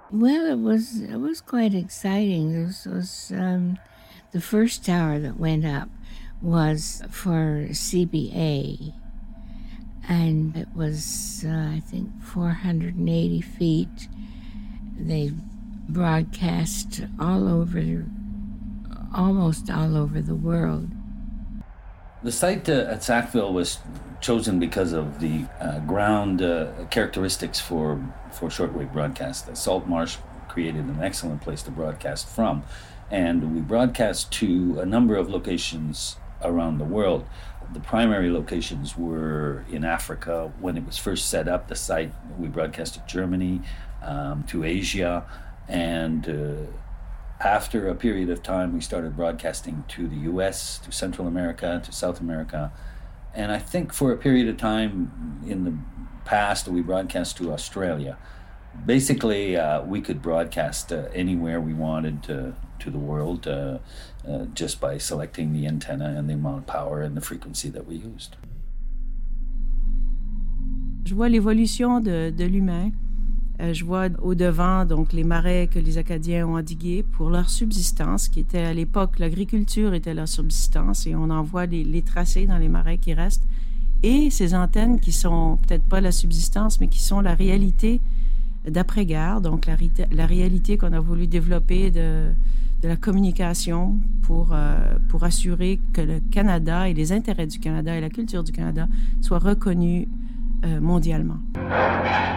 Well, it was quite exciting. This was the first tower that went up was for CBA, and it was I think 480 feet. They broadcast almost all over the world. The site at Sackville was chosen because of the ground characteristics for shortwave broadcast. The salt marsh created an excellent place to broadcast from, and we broadcast to a number of locations around the world. The primary locations were in Africa. When it was first set up, the site, we broadcast to Germany, to Asia, and after a period of time, we started broadcasting to the US, to Central America, to South America. And I think for a period of time in the past, we broadcast to Australia. Basically, we could broadcast anywhere we wanted to the world just by selecting the antenna and the amount of power and the frequency that we used. Je vois l'évolution de l'humain. Je vois au-devant donc les marais que les Acadiens ont endigués pour leur subsistance, qui était à l'époque, l'agriculture était leur subsistance, et on en voit les tracés dans les marais qui restent. Et ces antennes qui sont peut-être pas la subsistance, mais qui sont la réalité d'après-guerre, donc la réalité qu'on a voulu développer de la communication pour assurer que le Canada et les intérêts du Canada et la culture du Canada soient reconnus mondialement.